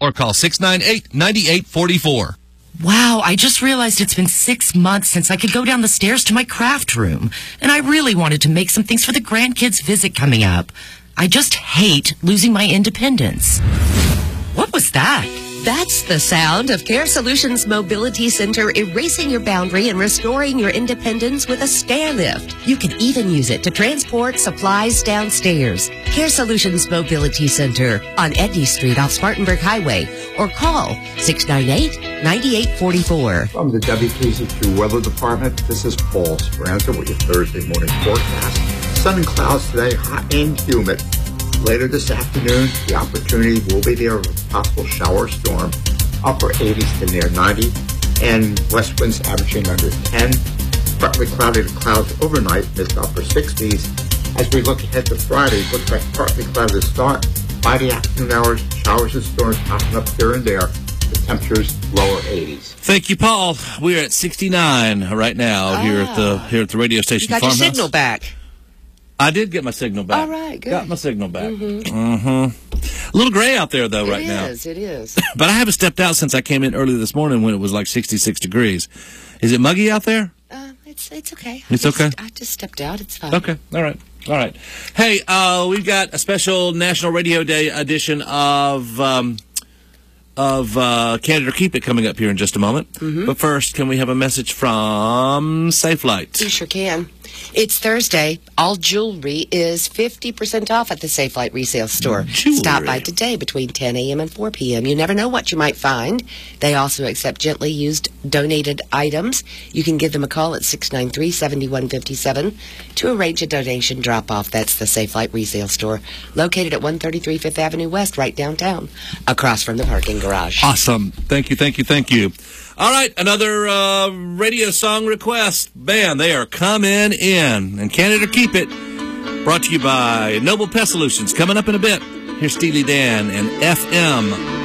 or call 698-9844. Wow, I just realized it's been 6 months since I could go down the stairs to my craft room. And I really wanted to make some things for the grandkids' visit coming up. I just hate losing my independence. What was that? That's the sound of Care Solutions Mobility Center erasing your boundary and restoring your independence with a stair lift. You can even use it to transport supplies downstairs. Care Solutions Mobility Center on Edney Street off Spartanburg Highway, or call 698-9844. From the WKZQ Weather Department, this is Paul Speranza with your Thursday morning forecast. Sun and clouds today, hot and humid. Later this afternoon, the opportunity will be there of a possible shower storm, upper 80s to near 90, and west winds averaging under 10. Partly cloudy to clouds overnight, mid to upper 60s. As we look ahead to Friday, it looks like partly cloudy to start. By the afternoon hours, showers and storms popping up here and there. The temperatures lower 80s. Thank you, Paul. We're at 69 right now here at the radio station. You got Farmhouse. your signal back. I did get my signal back. All right, good. Got my signal back. A little gray out there, though, right now. It is. But I haven't stepped out since I came in early this morning when it was like 66 degrees. Is it muggy out there? It's okay. Okay? I just stepped out. It's fine. Okay. All right. Hey, we've got a special National Radio Day edition of Candid or Keep It coming up here in just a moment. But first, can we have a message from Safelite? You sure can. It's Thursday. All jewelry is 50% off at the Safelite resale store. Jewelry. Stop by today between 10 a.m. and 4 p.m. You never know what you might find. They also accept gently used donated items. You can give them a call at 693-7157 to arrange a donation drop-off. That's the Safelite resale store, located at 133 Fifth Avenue West, right downtown, across from the parking garage. Awesome. Thank you. All right, another radio song request. Man, they are coming in. And Candid or Keep It, brought to you by Noble Pest Solutions. Coming up in a bit, here's Steely Dan and FM